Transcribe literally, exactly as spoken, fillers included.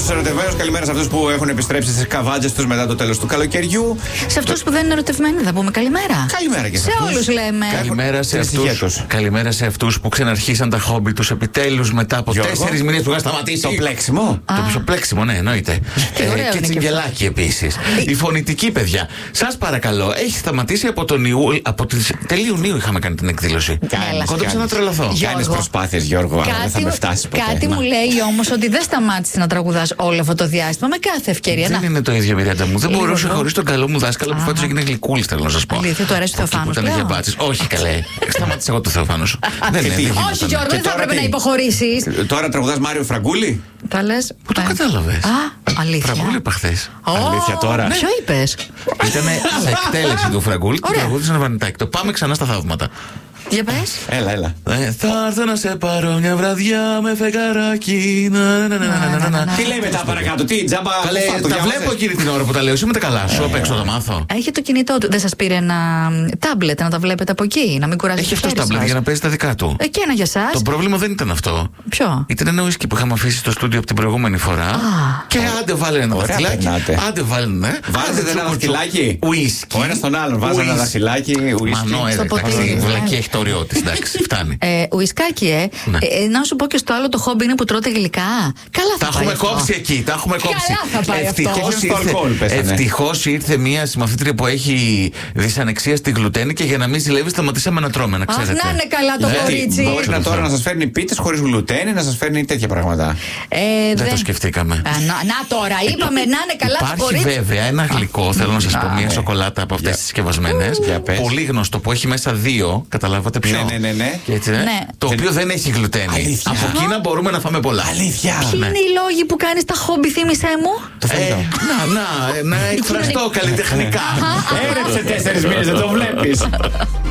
στου ερωτευμένους, καλημέρα σε αυτούς που έχουν επιστρέψει στις καβάντζες τους μετά το τέλος του καλοκαιριού. Σε αυτούς που δεν είναι ερωτευμένοι, θα πούμε καλημέρα. Καλημέρα και σε, σε αυτούς. όλους λέμε. Καλημέρα σε, αυτούς, καλημέρα σε αυτούς που ξαναρχίσαν τα χόμπι τους επιτέλους μετά από τέσσερις μήνες που είχαν σταματήσει. Το πλέξιμο. Το ah. πλέξιμο, ναι, εννοείται. Και, ε, και τσιγκελάκι επίσης. Η φωνητική, παιδιά. Σας παρακαλώ, έχει σταματήσει από τον Ιούλιο. Από τις τέλη Ιουνίου είχαμε κάνει την εκδήλωση. Κόντεψα να τρελαθώ. Κάνεις προσπάθειες, Γιώργο, αλλά δεν θα με φτάσει ποτέ. Κάτι μου λέει όμως ότι δεν σταμάτησε να τραγουδάς όλο αυτό το διάστημα με κάθε ευκαιρία. Δεν είναι το ίδιο, Μιράντα μου. Δεν μπορούσα χωρίς τον καλό μου δάσκαλο που φέτος έγινε γλυκούλης, θέλω να σας πω. Αλήθεια, του αρέσει ο Θεοφάνος. Όχι, καλέ. Σταμάτησε εγώ το Θεοφάνο σου. Όχι, Γιώργο, δεν θα έπρεπε να υποχωρήσεις. Τώρα τραγουδάς Μάριο Φραγκούλη. Τα λες. Πού το κατάλαβες? Α, αλήθεια. Φραγκούλη είπα χθες. Αλήθεια τώρα. Ποιο είπες? Ήταν σε εκτέλεση του Φραγκούλη και τραγούδισε ένα βανιτάκι. Το πάμε ξανά στα θαύματα. Για πες. Έλα, έλα. Ε, θα έρθω να σε πάρω μια βραδιά με φεγγαράκι. Να, να, να, να, να, να. Τι λέει μετά παρακάτω, τι τζάμπα. Καλέ, τα βλέπω εκείνη την ώρα που τα λέω. Εσύ με τα καλά σου, απ' έξω θα μάθω. Έχει το κινητό του. Δεν σας πήρε ένα τάμπλετ να τα βλέπετε από εκεί, να μην κουράζετε. Έχει αυτό τάμπλετ για να παίζει τα δικά του. Ε, και ένα για σας. Το πρόβλημα δεν ήταν αυτό. Ποιο? Ήταν ένα ουίσκι που είχαμε αφήσει στο στούντιο από την προηγούμενη φορά. Και άντε βάλε ένα δαχτυλάκι. Άντε βάλε, ναι. Βάζετε ένα δαχτυλάκι. Ουίσκι. Ο ένα στον άλλον βάζει ένα δαχτυλάκι. Μανώ, εντάξει. Βλακή έχει το όριό τη. Εντάξει, φτάνει. Ε, ουισκάκι, ε. Ναι. ε. Να σου πω και στο άλλο το χόμπι είναι που τρώτε γλυκά. Καλά θα τα πάει. έχουμε αυτό. κόψει εκεί. Τα έχουμε κόψει. Καλά θα πάει αυτό. Ευτυχώς ήρθε, ήρθε μία συμμαθήτρια που έχει δυσανεξία στη γλουτένη και για να μην ζηλεύει σταματήσαμε να τρώμε. Να ξέρετε. Αχ, να είναι καλά το κορίτσι. Μπορεί να τώρα να σας φέρνει πίτες χωρίς γλουτένη, να σας φέρνει τέτοια πράγματα. Ε, δεν δε... το σκεφτήκαμε. Α, να, να τώρα, είπαμε να είναι καλά το κορίτσι. Υπάρχει βέβαια ένα γλυκό, θέλω να σας πω, μία σοκολάτα από αυτές τις συσκευασμένες. Πολύ γνωστό που έχει μέσα δύο. Καταλάβατε ποιο? Ναι, ναι, ναι. Ναι. Το οποίο δεν έχει γλουτένη. Αλήθεια. Από εκείνα μπορούμε να φάμε πολλά. Αλήθεια. Ποιοι Ναι. είναι οι λόγοι που κάνεις τα χόμπι, θύμισέ μου? Το ε, να, να, να εκφραστώ καλλιτεχνικά. Έρεψε τέσσερις μήνες, δεν το βλέπεις.